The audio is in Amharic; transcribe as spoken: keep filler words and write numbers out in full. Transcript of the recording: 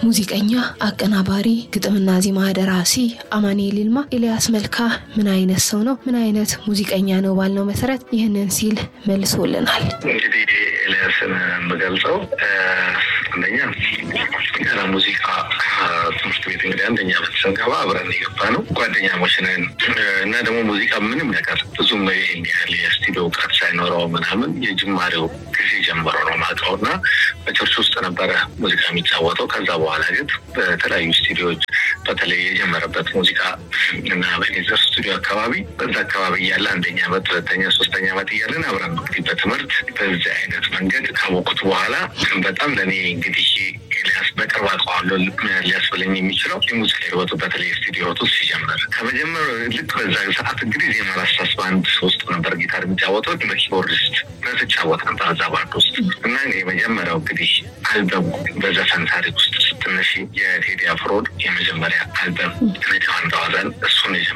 ሙዚቀኛ አቀናባሪ ግጥምና ዜማ ደራሲ አማኑኤል ይልማ ኤልያስ መልካ ምን አይነት ሰው ነው ምን አይነት ሙዚቀኛ ነው ባልነው መሰረት ይሄንን ሲል መልሶልናል እንግዲህ ኤልያስን መገልጸው አንደኛ ገና ሙዚቃ ትምህርት ቤት እንግዲህ አንደኛ በተሰንቀባ አብረን የገባነው ጓደኛሞች ነን እና ደግሞ ሙዚቃ ምንም ነገር ብዙም ይሄን ያህል የስቱዲዮ ቃት ሳይኖረው ምናምን የጅማሬው ጊዜ ጀምሮ ነው ማውቀውና በቸርች ውስጥ ነበረ ሙዚቃ የሚጫወተው ከዛ በኋላ ግን በተለያዩ ስቱዲዮዎች በተለይ የጀመረበት ሙዚቃ እና በሌዘር ስቱዲዮ አካባቢ በዛ አካባቢ ያለ አንደኛ አመት ሁለተኛ ሶስተኛ አመት ያለን አብረን እንግዲህ በትምህርት በዚህ አይነት መንገድ ካወቁት በኋላ በጣም ለኔ እንግዲህ ኤልያስ በቅርብ አውቀዋለሁ ሊያስፈልኝ የሚችለው የሙዚቃ ህይወቱ በተለይ ስቱዲዮ ውስጥ ሲጀምር ከመጀመሩ ልክ በዛ ሰዓት እንግዲህ ዜማ ራስ ባንድ ሶስት ነበር ጊታር የሚጫወተው በኪቦርዲስት ተጫወተ ነበር እዛ ባንድ ውስጥ እና የመጀመሪያው እንግዲህ አልበም በዘፈን ታሪክ ውስጥ ስትነሺ የቴዲ አፍሮ የመጀመሪያ አልበም ሪታን ዳዋዛን እሱን